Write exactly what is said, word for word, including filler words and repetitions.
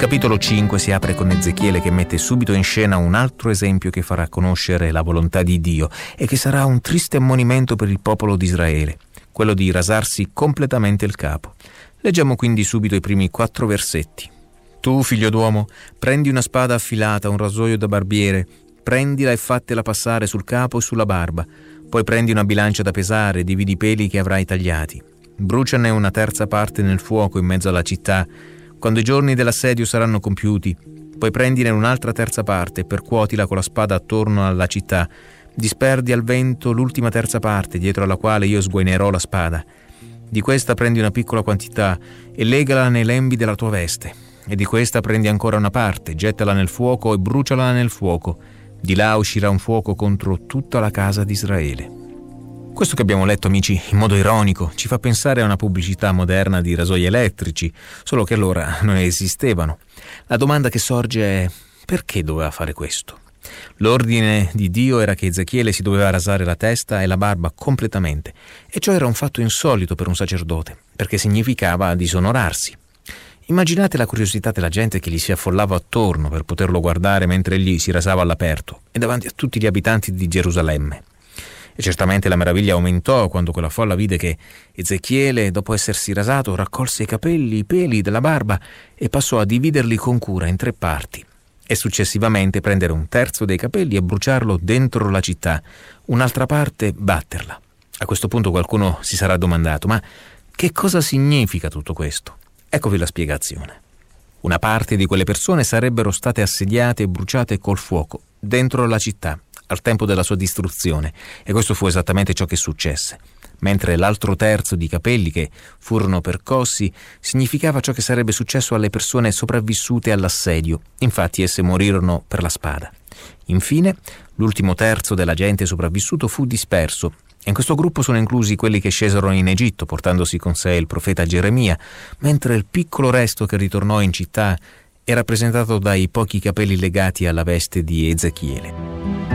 capitolo cinque si apre con Ezechiele che mette subito in scena un altro esempio che farà conoscere la volontà di Dio e che sarà un triste ammonimento per il popolo di Israele, quello di rasarsi completamente il capo. Leggiamo quindi subito i primi quattro versetti. Tu, figlio d'uomo, prendi una spada affilata, un rasoio da barbiere, prendila e fattela passare sul capo e sulla barba. Poi prendi una bilancia da pesare e dividi i peli che avrai tagliati. Bruciane una terza parte nel fuoco in mezzo alla città, quando i giorni dell'assedio saranno compiuti. Poi prendine un'altra terza parte e percuotila con la spada attorno alla città. Disperdi al vento l'ultima terza parte, dietro alla quale io sguainerò la spada. Di questa prendi una piccola quantità e legala nei lembi della tua veste. E di questa prendi ancora una parte, gettala nel fuoco e bruciala nel fuoco. Di là uscirà un fuoco contro tutta la casa di Israele. Questo che abbiamo letto, amici, in modo ironico, ci fa pensare a una pubblicità moderna di rasoi elettrici, solo che allora non esistevano. La domanda che sorge è: perché doveva fare questo? L'ordine di Dio era che Ezechiele si doveva rasare la testa e la barba completamente, e ciò era un fatto insolito per un sacerdote, perché significava disonorarsi. Immaginate la curiosità della gente che gli si affollava attorno per poterlo guardare mentre egli si rasava all'aperto e davanti a tutti gli abitanti di Gerusalemme. E certamente la meraviglia aumentò quando quella folla vide che Ezechiele, dopo essersi rasato, raccolse i capelli, i peli della barba e passò a dividerli con cura in tre parti e successivamente prendere un terzo dei capelli e bruciarlo dentro la città, un'altra parte batterla. A questo punto qualcuno si sarà domandato: ma che cosa significa tutto questo? Eccovi la spiegazione. Una parte di quelle persone sarebbero state assediate e bruciate col fuoco dentro la città al tempo della sua distruzione, e questo fu esattamente ciò che successe, mentre l'altro terzo di capelli che furono percossi significava ciò che sarebbe successo alle persone sopravvissute all'assedio. Infatti esse morirono per la spada. Infine, l'ultimo terzo della gente sopravvissuto fu disperso, e in questo gruppo sono inclusi quelli che scesero in Egitto portandosi con sé il profeta Geremia, mentre il piccolo resto che ritornò in città è rappresentato dai pochi capelli legati alla veste di Ezechiele.